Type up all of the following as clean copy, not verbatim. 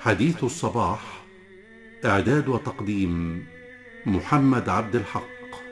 حديث الصباح. إعداد وتقديم محمد عبد الحق.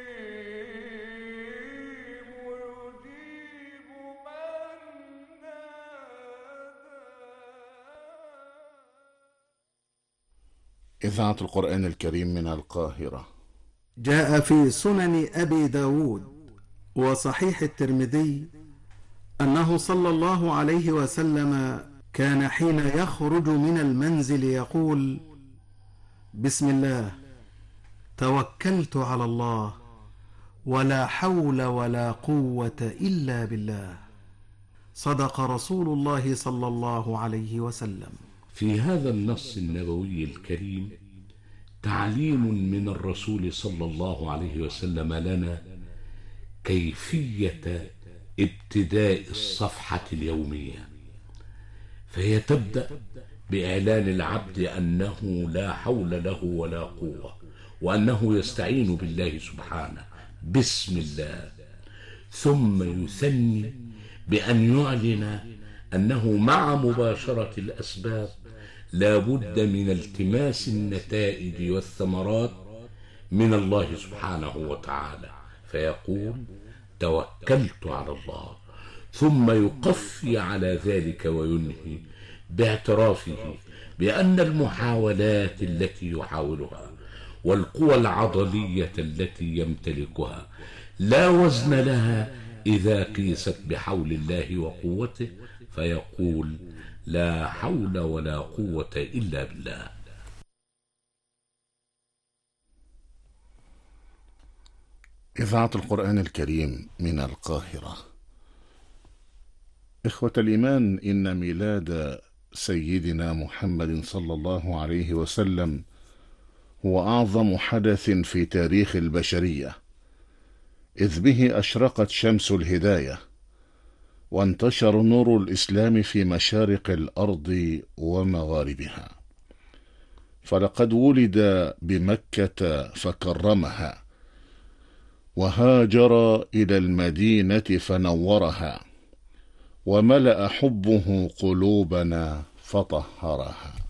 إذاعة القرآن الكريم من القاهرة. جاء في سنن أبي داود وصحيح الترمذي أنه صلى الله عليه وسلم كان حين يخرج من المنزل يقول: بسم الله، توكلت على الله، ولا حول ولا قوة إلا بالله. صدق رسول الله صلى الله عليه وسلم. في هذا النص النبوي الكريم تعليم من الرسول صلى الله عليه وسلم لنا كيفية ابتداء الصفحة اليومية، فهي تبدأ بإعلان العبد أنه لا حول له ولا قوة، وأنه يستعين بالله سبحانه بسم الله، ثم يثني بأن يعلن أنه مع مباشرة الأسباب لا بد من التماس النتائج والثمرات من الله سبحانه وتعالى، فيقول توكلت على الله، ثم يقفي على ذلك وينهي باعترافه بأن المحاولات التي يحاولها والقوى العضلية التي يمتلكها لا وزن لها إذا قيست بحول الله وقوته، فيقول لا حول ولا قوة إلا بالله. إذاعة القرآن الكريم من القاهرة. إخوة الإيمان، إن ميلاد سيدنا محمد صلى الله عليه وسلم هو أعظم حدث في تاريخ البشرية، إذ به أشرقت شمس الهداية وانتشر نور الإسلام في مشارق الأرض ومغاربها، فلقد ولد بمكة فكرمها، وهاجر إلى المدينة فنورها، وملأ حبه قلوبنا فطهرها.